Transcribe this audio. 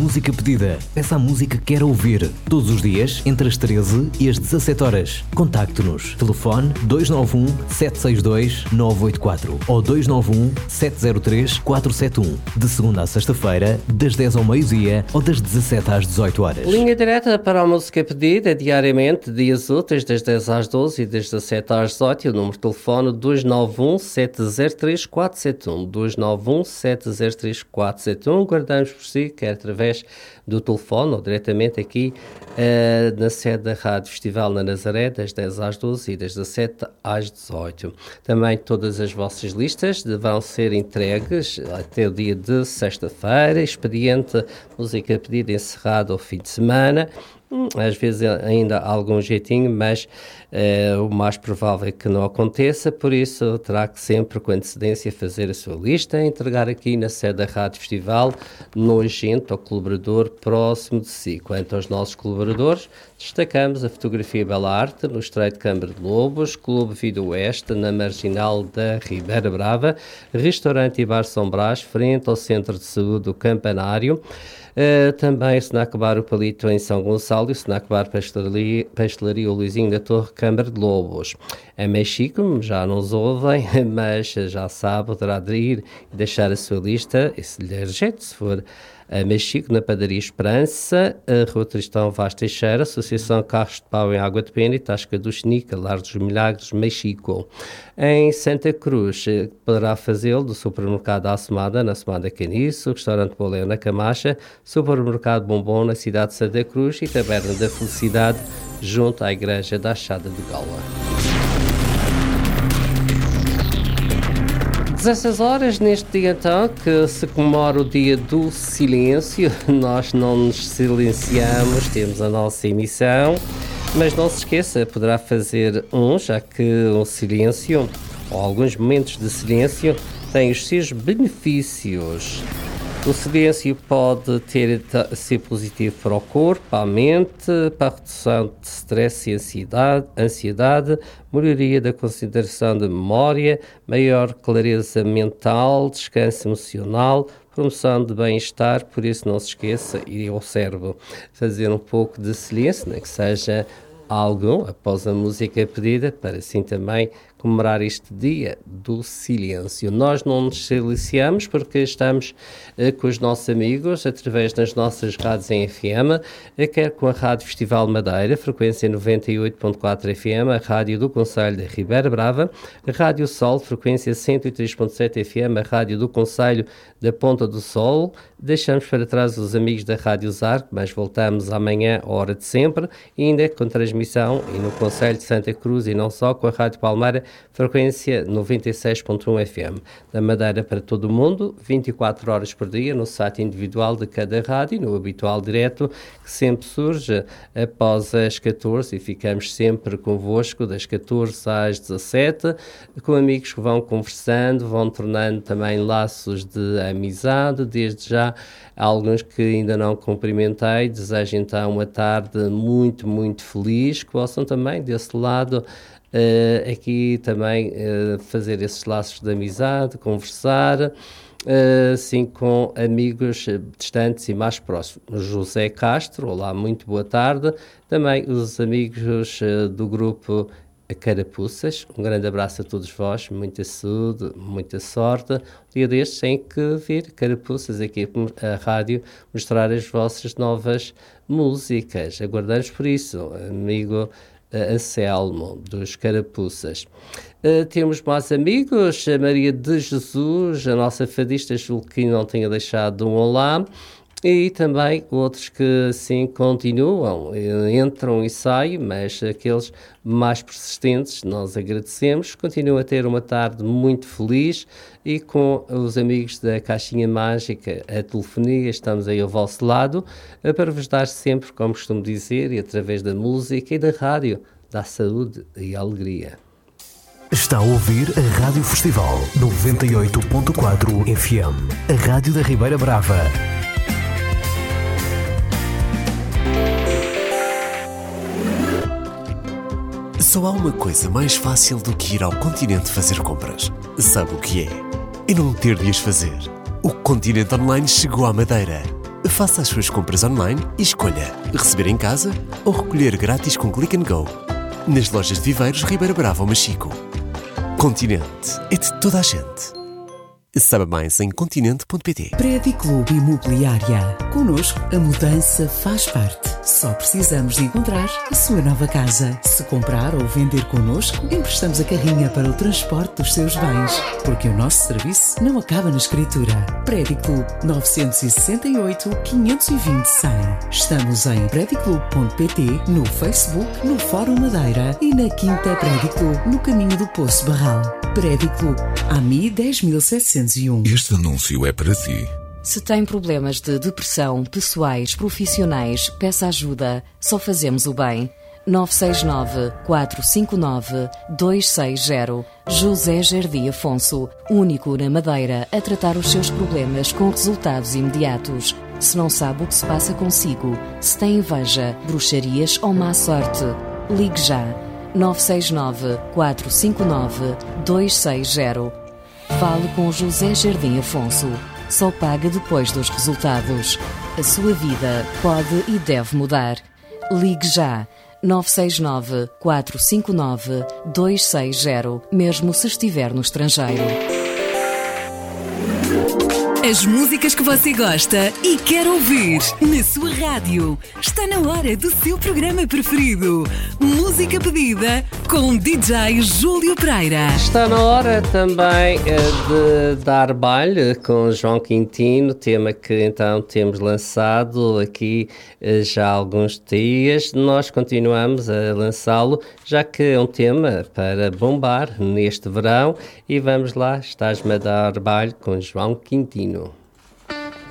música pedida. Peça a música que quer ouvir. Todos os dias, entre as 13 e as 17 horas. Contacte-nos. Telefone 291-762-984 ou 291-703-471. De segunda à sexta-feira, das 10 ao meio-dia ou das 17 às 18 horas. Linha direta para a música pedida diariamente, dias úteis, das 10 às 12 e das 17 às 18. E o número de telefone 291-703-471. 291-703-471. Guardamos por si, quer através do telefone ou diretamente aqui na sede da Rádio Festival na Nazaré, das 10 às 12 e das 17 às 18. Também todas as vossas listas vão ser entregues até o dia de sexta-feira. Expediente música pedida encerrado ao fim de semana. Às vezes ainda há algum jeitinho, mas o mais provável é que não aconteça, por isso terá que sempre com antecedência fazer a sua lista, entregar aqui na sede da Rádio Festival no agente ou colaborador próximo de si. Quanto aos nossos colaboradores, destacamos a Fotografia Bela Arte no Estreito Câmara de Lobos, Clube Vida Oeste na Marginal da Ribeira Brava, Restaurante e Bar São Brás, frente ao Centro de Saúde do Campanário. Também Snack Bar O Palito em São Gonçalo e Snack Bar Pastelaria O Luizinho da Torre Câmara de Lobos. É meio chique, já nos ouvem, mas já sabe, poderá aderir e deixar a sua lista, e se lhe der jeito, se for a Mexico, na Padaria Esperança, a Rua Tristão Vaz Teixeira, Associação Carros de Pau em Água de Pena e Tasca do Xenica, Lar dos Milagres, Mexico. Em Santa Cruz, poderá fazê-lo do Supermercado Assomada, na Assomada Caniço, Restaurante Bolé na Camacha, Supermercado Bombom na cidade de Santa Cruz e Taberna da Felicidade, junto à Igreja da Achada de Gaula. 16 horas, neste dia então, que se comemora o dia do silêncio. Nós não nos silenciamos, temos a nossa emissão, mas não se esqueça, poderá fazer já que o silêncio, ou alguns momentos de silêncio, têm os seus benefícios. O silêncio pode ser positivo para o corpo, para a mente, para a redução de stress e ansiedade, melhoria da concentração de memória, maior clareza mental, descanso emocional, promoção de bem-estar. Por isso não se esqueça, e ao cérebro fazer um pouco de silêncio, né, que seja algo após a música pedida, para assim também comemorar este dia do silêncio. Nós não nos silenciamos porque estamos com os nossos amigos através das nossas rádios em FM, quer com a Rádio Festival Madeira, frequência 98.4 FM, a Rádio do Concelho de Ribeira Brava, a Rádio Sol, frequência 103.7 FM, a Rádio do Concelho da Ponta do Sol. Deixamos para trás os amigos da Rádio Zarco, mas voltamos amanhã, à hora de sempre, ainda com transmissão e no Concelho de Santa Cruz e não só, com a Rádio Palmeira, frequência 96.1 FM. Da Madeira para todo o mundo, 24 horas por dia, no site individual de cada rádio, no habitual direto, que sempre surge após as 14 e ficamos sempre convosco das 14 às 17, com amigos que vão conversando, vão tornando também laços de amizade. Desde já, há alguns que ainda não cumprimentei, desejo então uma tarde muito, muito feliz, que possam também desse lado aqui também fazer esses laços de amizade, conversar assim com amigos distantes e mais próximos. José Castro, olá, muito boa tarde. Também os amigos do grupo Carapuças, um grande abraço a todos vós, muita saúde, muita sorte. Um dia destes tem que vir Carapuças aqui à rádio mostrar as vossas novas músicas. Aguardamos por isso, amigo Anselmo dos Carapuças. Temos mais amigos, a Maria de Jesus, a nossa fadista, julgo que não tenha deixado um olá, e também outros que assim continuam, entram e saem, mas aqueles mais persistentes nós agradecemos. Continuam a ter uma tarde muito feliz e com os amigos da Caixinha Mágica, a telefonia, estamos aí ao vosso lado para vos dar sempre, como costumo dizer, e através da música e da rádio, dá saúde e alegria. Está a ouvir a Rádio Festival 98.4 FM, a rádio da Ribeira Brava. Só há uma coisa mais fácil do que ir ao Continente fazer compras. Sabe o que é? E não ter de as fazer. O Continente Online chegou à Madeira. Faça as suas compras online e escolha receber em casa ou recolher grátis com Click and Go. Nas lojas de Viveiros Ribeira Brava ou Machico. Continente é de toda a gente. Saiba mais em continente.pt. Prédio Clube Imobiliária. Connosco, a mudança faz parte. Só precisamos de encontrar a sua nova casa. Se comprar ou vender connosco, emprestamos a carrinha para o transporte dos seus bens. Porque o nosso serviço não acaba na escritura. Prédio Clube 968 520 100. Estamos em prediclube.pt, no Facebook, no Fórum Madeira e na Quinta Prédio Clube, no caminho do Poço Barral. Prédio Clube, AMI 10.701. Este anúncio é para si. Se tem problemas de depressão, pessoais, profissionais, peça ajuda. Só fazemos o bem. 969-459-260. José Jardim Afonso, único na Madeira a tratar os seus problemas com resultados imediatos. Se não sabe o que se passa consigo, se tem inveja, bruxarias ou má sorte, ligue já. 969-459-260. Fale com José Jardim Afonso. Só paga depois dos resultados. A sua vida pode e deve mudar. Ligue já. 969-459-260, mesmo se estiver no estrangeiro. As músicas que você gosta e quer ouvir na sua rádio. Está na hora do seu programa preferido. Música pedida com DJ Júlio Pereira. Está na hora também de dar baile com João Quintino, tema que então temos lançado aqui já há alguns dias. Nós continuamos a lançá-lo, já que é um tema para bombar neste verão. E vamos lá, estás-me a dar baile com João Quintino.